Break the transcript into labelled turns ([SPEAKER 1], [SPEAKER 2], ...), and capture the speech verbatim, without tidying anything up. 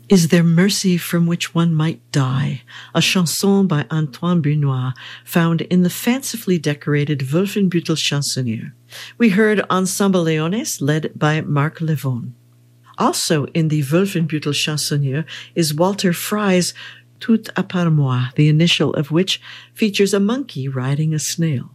[SPEAKER 1] Is There Mercy from Which One Might Die, a chanson by Antoine Benoit, found in the fancifully decorated Wolfenbüttel Chansonnier. We heard Ensemble Leones, led by Marc Levon. Also in the Wolfenbüttel Chansonnier is Walter Frey's Tout à part moi, the initial of which features a monkey riding a snail.